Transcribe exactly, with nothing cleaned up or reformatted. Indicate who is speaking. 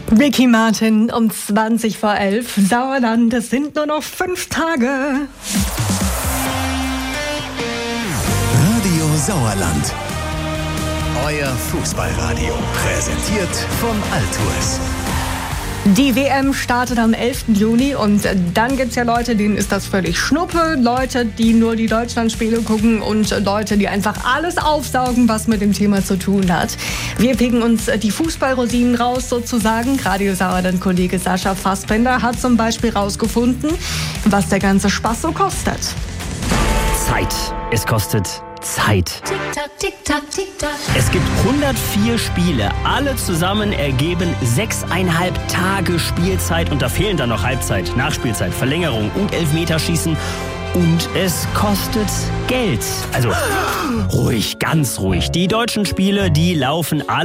Speaker 1: Ricky Martin um zwanzig vor elf. Sauerland, es sind nur noch fünf Tage.
Speaker 2: Radio Sauerland. Euer Fußballradio. Präsentiert von Altours.
Speaker 1: Die W M startet am elften Juni und dann gibt es ja Leute, denen ist das völlig Schnuppe. Leute, die nur die Deutschlandspiele gucken und Leute, die einfach alles aufsaugen, was mit dem Thema zu tun hat. Wir picken uns die Fußballrosinen raus sozusagen. Radio Sauerland-Kollege Sascha Fassbender hat zum Beispiel rausgefunden, was der ganze Spaß so kostet.
Speaker 3: Zeit. Es kostet Zeit.
Speaker 4: Tick-Tack, Tick-Tack, Tick-Tack.
Speaker 3: Es gibt hundertvier Spiele. Alle zusammen ergeben sechseinhalb Tage Spielzeit. Und da fehlen dann noch Halbzeit, Nachspielzeit, Verlängerung und Elfmeterschießen. Und es kostet Geld. Also ruhig, ganz ruhig. Die deutschen Spiele, die laufen alle